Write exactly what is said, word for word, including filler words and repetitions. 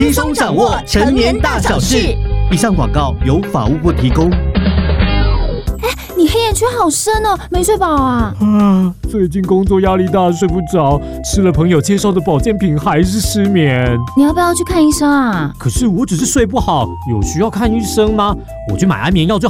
轻松掌握成年大小事。以上广告由法务部提供。 你黑眼圈好深哦，没睡饱啊？ 啊，最近工作压力大，睡不着，吃了朋友介绍的保健品还是失眠。 你要不要去看医生啊？ 可是我只是睡不好，有需要看医生吗？我去买安眠药就